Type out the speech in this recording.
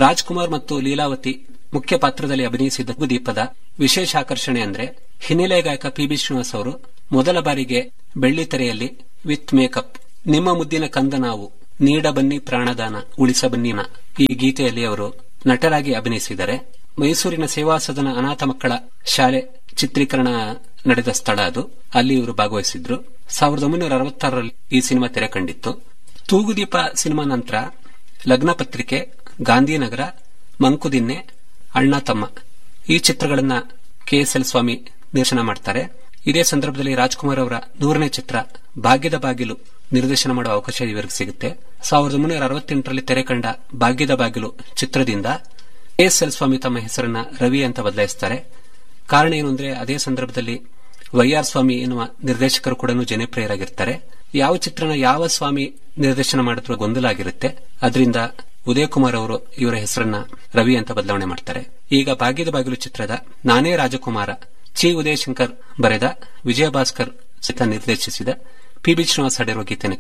ರಾಜ್ಕುಮಾರ್ ಮತ್ತು ಲೀಲಾವತಿ ಮುಖ್ಯ ಪಾತ್ರದಲ್ಲಿ ಅಭಿನಯಿಸಿದ ದೀಪದ ವಿಶೇಷ ಆಕರ್ಷಣೆ ಅಂದ್ರೆ ಹಿನ್ನೆಲೆ ಗಾಯಕ ಪಿ.ಬಿ. ಶ್ರೀನಿವಾಸ್ ಅವರು ಮೊದಲ ಬಾರಿಗೆ ಬೆಳ್ಳಿ ತೆರೆಯಲ್ಲಿ ವಿತ್ ಮೇಕಪ್ ನಿಮ್ಮ ಮುದ್ದಿನ ಕಂದ ನಾವು ನೀಡ ಬನ್ನಿ ಪ್ರಾಣದಾನ ಉಳಿಸ ಬನ್ನಿನ ಈ ಗೀತೆಯಲ್ಲಿ ಅವರು ನಟರಾಗಿ ಅಭಿನಯಿಸಿದ್ದಾರೆ. ಮೈಸೂರಿನ ಸೇವಾ ಸದನ ಅನಾಥ ಮಕ್ಕಳ ಶಾಲೆ ಚಿತ್ರೀಕರಣ ನಡೆದ ಸ್ಥಳ ಅದು. ಅಲ್ಲಿ ಇವರು ಭಾಗವಹಿಸಿದ್ರು. 1966ರಲ್ಲಿ ಈ ಸಿನಿಮಾ ತೆರೆ ಕಂಡಿತ್ತು. ತೂಗುದೀಪ ಸಿನಿಮಾ ನಂತರ ಲಗ್ನ ಪತ್ರಿಕೆ, ಗಾಂಧಿನಗರ, ಮಂಕುದಿನ್ನೆ, ಅಣ್ಣ ತಮ್ಮ ಈ ಚಿತ್ರಗಳನ್ನ ಕೆ.ಎಸ್.ಎಲ್. ಸ್ವಾಮಿ ನಿರ್ದೇಶನ ಮಾಡ್ತಾರೆ. ಇದೇ ಸಂದರ್ಭದಲ್ಲಿ ರಾಜ್ಕುಮಾರ್ ಅವರ 100ನೇ ಚಿತ್ರ ಭಾಗ್ಯದ ಬಾಗಿಲು ನಿರ್ದೇಶನ ಮಾಡುವ ಅವಕಾಶ ಇವರಿಗೆ ಸಿಗುತ್ತೆ. 1968ರಲ್ಲಿ ತೆರೆ ಕಂಡ ಭಾಗ್ಯದ ಬಾಗಿಲು ಚಿತ್ರದಿಂದ ಕೆ.ಎಸ್.ಎಲ್. ಸ್ವಾಮಿ ತಮ್ಮ ಹೆಸರನ್ನ ರವಿ ಅಂತ ಬದಲಾಯಿಸುತ್ತಾರೆ. ಕಾರಣ ಏನು ಅಂದ್ರೆ ಅದೇ ಸಂದರ್ಭದಲ್ಲಿ ವೈ.ಆರ್. ಸ್ವಾಮಿ ಎನ್ನುವ ನಿರ್ದೇಶಕರು ಕೂಡ ಜನಪ್ರಿಯರಾಗಿರ್ತಾರೆ. ಯಾವ ಚಿತ್ರನ ಯಾವ ಸ್ವಾಮಿ ನಿರ್ದೇಶನ ಮಾಡಿದ್ರು ಗೊಂದಲ ಆಗಿರುತ್ತೆ. ಅದರಿಂದ ಉದಯ್ ಕುಮಾರ್ ಅವರು ಇವರ ಹೆಸರನ್ನ ರವಿ ಅಂತ ಬದಲಾವಣೆ ಮಾಡ್ತಾರೆ. ಈಗ ಭಾಗ್ಯದ ಬಾಗಿಲು ಚಿತ್ರದ ನಾನೇ ರಾಜಕುಮಾರ ಚಿ ಉದಯಶಂಕರ್ ಬರೆದ, ವಿಜಯ ಭಾಸ್ಕರ್ ನಿರ್ದೇಶಿಸಿದ, ಪಿ.ಬಿ. ಶ್ರೀನಿವಾಸ್ ಹಾಡಿರುವ ಗೀತೆಯನ್ನು